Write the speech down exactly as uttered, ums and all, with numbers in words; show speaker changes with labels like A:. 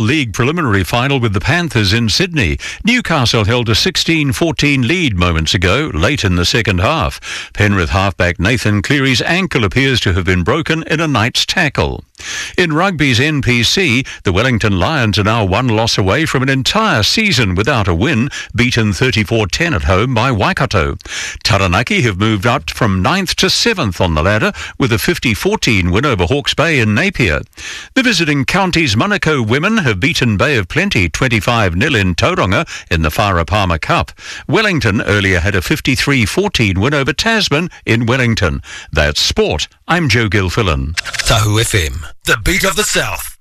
A: League preliminary final with the Panthers in Sydney. Newcastle held a sixteen fourteen lead moments ago, late in the second half. Penrith halfback Nathan Cleary's ankle appears to have been broken in a night's tackle. In rugby's N P C, the Wellington Lions are now one loss away from an entire season without a win, beaten thirty-four ten at home by Waikato. Taranaki have moved up from ninth to seventh on the ladder with a fifty fourteen win over Hawke's Bay in Napier. The visiting counties Manukau women have beaten Bay of Plenty twenty-five nil in Tauranga in the Farah Palmer Cup. Wellington earlier had a fifty-three fourteen win over Tasman in Wellington. That's sport. I'm Joe Gilfillan.
B: Tahu F M, the beat of the South.